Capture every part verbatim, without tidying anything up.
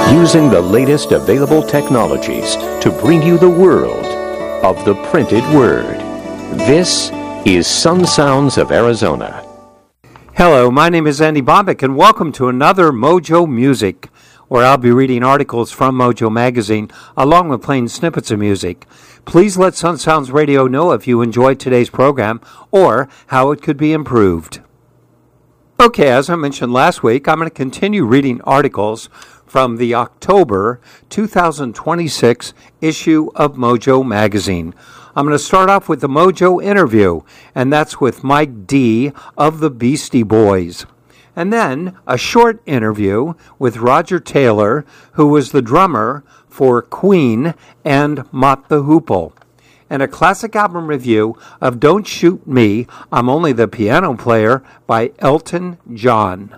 using the latest available technologies to bring you the world of the printed word. This is Sun Sounds of Arizona. Hello, my name is Andy Bombick, and welcome to another Mojo Music, where I'll be reading articles from Mojo Magazine, along with playing snippets of music. Please let Sun Sounds Radio know if you enjoyed today's program or how it could be improved. Okay, as I mentioned last week, I'm going to continue reading articles from the October two thousand twenty-six issue of Mojo Magazine. I'm going to start off with the Mojo interview, and that's with Mike D. of the Beastie Boys. And then a short interview with Roger Taylor, who was the drummer for Queen and Mott the Hoople. And a classic album review of Don't Shoot Me, I'm Only the Piano Player by Elton John.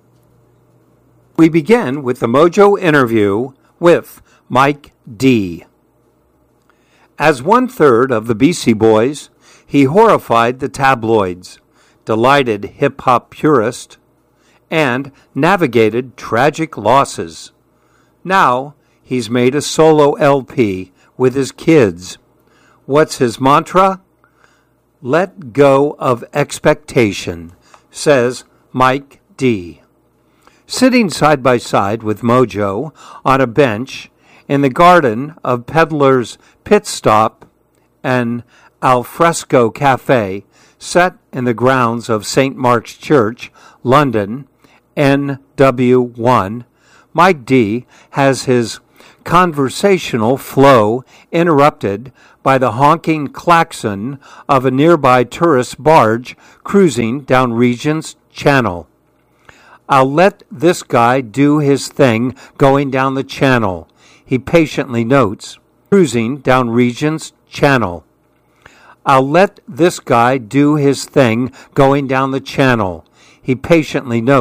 We begin with the Mojo interview with Mike D. As one-third of the Beastie Boys, he horrified the tabloids, delighted hip-hop purists, and navigated tragic losses. Now, he's made a solo L P with his kids. What's his mantra? Let go of expectation, says Mike D. Sitting side by side with Mojo on a bench in the garden of Peddler's Pit Stop, an alfresco cafe set in the grounds of Saint Mark's Church, London, N W one, Mike D. has his conversational flow interrupted by the honking klaxon of a nearby tourist barge cruising down Regent's Channel. I'll let this guy do his thing going down the channel, he patiently notes, cruising down Regent's Channel. I'll let this guy do his thing going down the channel, he patiently notes.